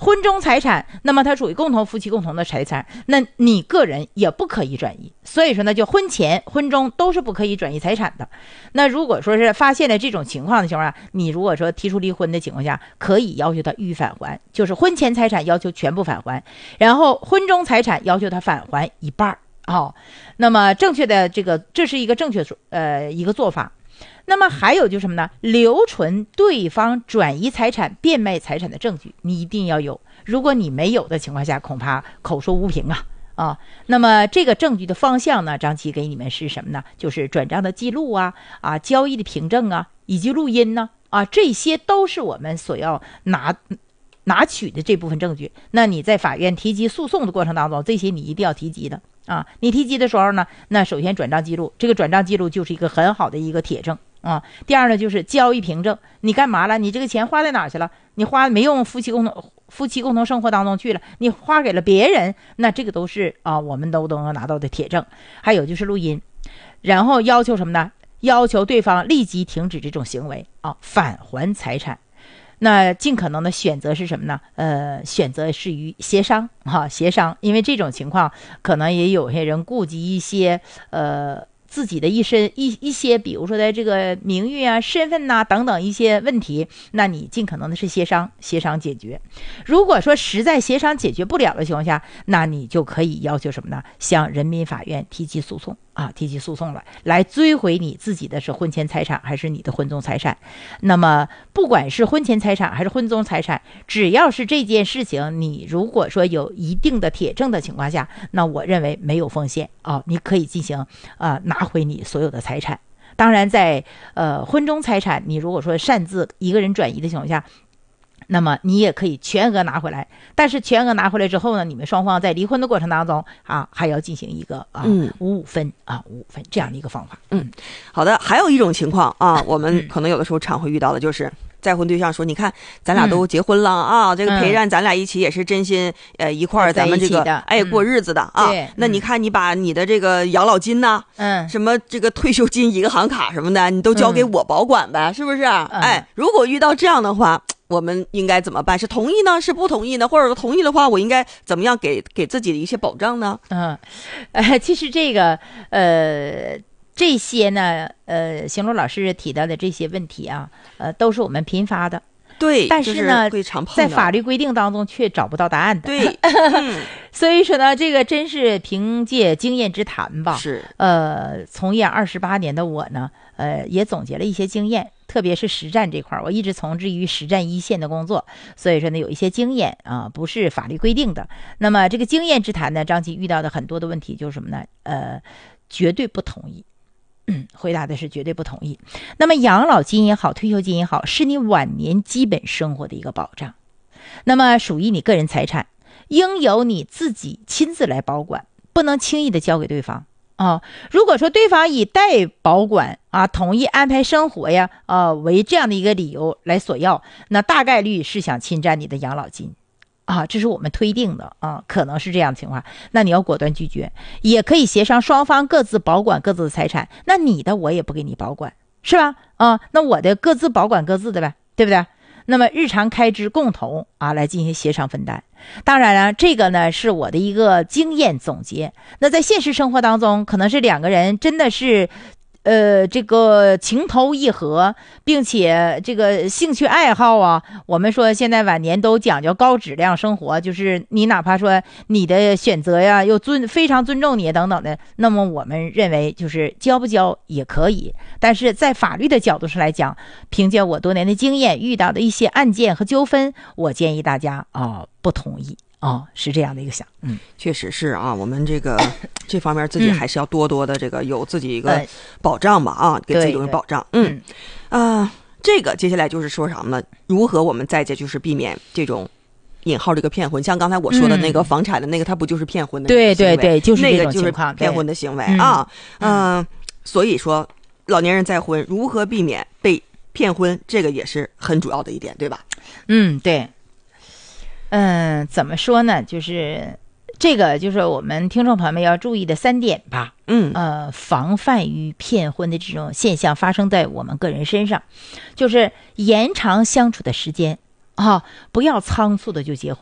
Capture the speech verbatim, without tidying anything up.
婚中财产，那么它属于共同夫妻共同的财产，那你个人也不可以转移。所以说呢，就婚前婚中都是不可以转移财产的。那如果说是发现了这种情况的情况下，你如果说提出离婚的情况下，可以要求他予以返还，就是婚前财产要求全部返还，然后婚中财产要求他返还一半哦。那么正确的这个，这是一个正确呃一个做法。那么还有就是什么呢？留存对方转移财产、变卖财产的证据，你一定要有。如果你没有的情况下，恐怕口说无凭啊啊。那么这个证据的方向呢，张琪给你们是什么呢？就是转账的记录啊啊，交易的凭证啊，以及录音呢 啊, 啊，这些都是我们所要拿拿取的这部分证据。那你在法院提及诉讼的过程当中，这些你一定要提及的。啊，你提及的时候呢，那首先转账记录，这个转账记录就是一个很好的一个铁证啊。第二呢，就是交易凭证，你干嘛了？你这个钱花在哪儿去了？你花没用夫妻共同夫妻共同生活当中去了，你花给了别人，那这个都是啊，我们都都能拿到的铁证。还有就是录音，然后要求什么呢？要求对方立即停止这种行为啊，返还财产。那尽可能的选择是什么呢？呃，选择是于协商哈、啊，协商，因为这种情况可能也有些人顾及一些呃自己的一身一一些，比如说在这个名誉啊、身份呐、啊、等等一些问题，那你尽可能的是协商，协商解决。如果说实在协商解决不了的情况下，那你就可以要求什么呢？向人民法院提起诉讼。啊，提起诉讼了，来追回你自己的是婚前财产还是你的婚中财产。那么不管是婚前财产还是婚中财产，只要是这件事情你如果说有一定的铁证的情况下，那我认为没有风险啊，你可以进行啊、呃、拿回你所有的财产。当然在呃婚中财产，你如果说擅自一个人转移的情况下，那么你也可以全额拿回来，但是全额拿回来之后呢，你们双方在离婚的过程当中啊，还要进行一个啊五五分啊五五分这样的一个方法。 嗯，好的。还有一种情况啊，我们可能有的时候常会遇到的就是。再婚对象说：“你看，咱俩都结婚了、嗯、啊，这个陪伴咱俩一起也是真心，呃，一块儿咱们这个哎、嗯、过日子的啊。那你看，你把你的这个养老金呐、啊，嗯，什么这个退休金、银行卡什么的，你都交给我保管呗，嗯、是不是？哎，如果遇到这样的话，我们应该怎么办？是同意呢？是不同意呢？或者同意的话，我应该怎么样给给自己的一些保障呢？ 嗯，呃，其实这个呃。”这些呢，呃，邢璐老师提到的这些问题啊，呃，都是我们频发的， 对， 但是呢， 就是在法律规定当中却找不到答案的， 对，嗯、 所以说呢，这个真是凭借经验之谈吧。 是， 呃，从业二十八年的我呢，呃，也总结了一些经验，特别是实战这块，我一直从事于实战一线的工作，所以说呢，有一些经验啊，不是法律规定的。那么这个经验之谈呢，张琪遇到的很多的问题就是什么呢？呃，绝对不同意。嗯，回答的是绝对不同意。那么养老金也好，退休金也好，是你晚年基本生活的一个保障，那么属于你个人财产，应由你自己亲自来保管，不能轻易的交给对方啊。如果说对方以代保管啊，同意安排生活呀，呃，为这样的一个理由来索要，那大概率是想侵占你的养老金。啊，这是我们推定的啊，可能是这样的情况，那你要果断拒绝，也可以协商双方各自保管各自的财产，那你的我也不给你保管，是吧？啊，那我的各自保管各自的呗，对不对？那么日常开支共同啊来进行协商分担。当然了，这个呢是我的一个经验总结。那在现实生活当中，可能是两个人真的是。呃，这个情投意合，并且这个兴趣爱好啊，我们说现在晚年都讲究高质量生活，就是你哪怕说你的选择呀，又尊非常尊重你等等的，那么我们认为就是交不交也可以，但是在法律的角度上来讲，凭借我多年的经验，遇到的一些案件和纠纷，我建议大家啊、呃、不同意。哦，是这样的一个想，嗯， 确实是啊，我们这个这方面自己还是要多多的这个有自己一个保障吧，啊，给自己有保障，嗯，啊、呃，这个接下来就是说什么呢？如何我们再接就是避免这种引号这个骗婚，像刚才我说的那个房产的那个，它不就是骗婚的行为？ 对对对，就是这种情况， 那个就是骗婚的行为啊，嗯、呃，所以说老年人再婚如何避免被骗婚，这个也是很主要的一点，对吧？ 嗯，对。嗯，怎么说呢？就是这个，就是我们听众朋友们要注意的三点吧。 嗯， 呃，防范于骗婚的这种现象发生在我们个人身上，就是延长相处的时间啊，不要仓促的就结婚。